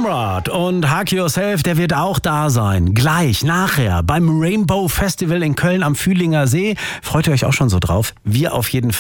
Nimrod und Hug Yourself, der wird auch da sein. Gleich, nachher, beim Rainbow Festival in Köln am Fühlinger See. Freut ihr euch auch schon so drauf? Wir auf jeden Fall.